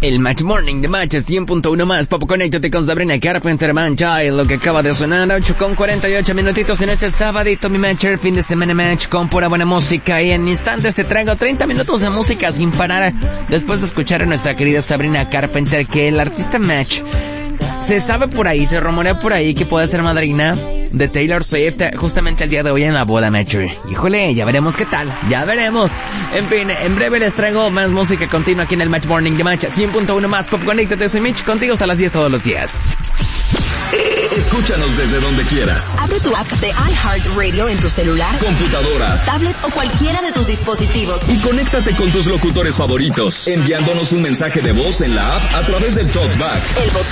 El Match Morning de Match 100.1 más. Pop, conéctate con Sabrina Carpenter, Man Child, lo que acaba de sonar, 8:48 minutitos en este sabadito, mi Matcher, fin de semana Match, con pura buena música, y en instantes te traigo 30 minutos de música sin parar, después de escuchar a nuestra querida Sabrina Carpenter, que el artista Match, se sabe por ahí, se rumorea por ahí que puede ser madrina de Taylor Swift justamente el día de hoy en la boda, Matcher. Híjole, ya veremos qué tal, ya veremos. En fin, en breve les traigo más música continua aquí en el Match Morning de Match 100.1 más. Pop, conéctate, soy Mitch, contigo hasta las 10 todos los días. Escúchanos desde donde quieras. Abre tu app de iHeartRadio en tu celular, computadora, tablet o cualquiera de tus dispositivos. Y conéctate con tus locutores favoritos, enviándonos un mensaje de voz en la app a través del TalkBack. El botón